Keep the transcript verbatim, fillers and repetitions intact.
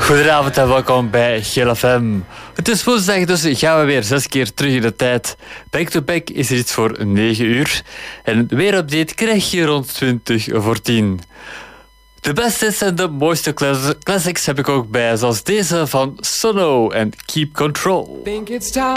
Goedenavond en welkom bij Geel F M. Het is woensdag, dus gaan we weer zes keer terug in de tijd. Back-to-back is er iets voor negen uur. En weer update krijg je rond twintig voor tien. De beste en de mooiste classics heb ik ook bij, zoals deze van Sono en Keep Control. Think it's time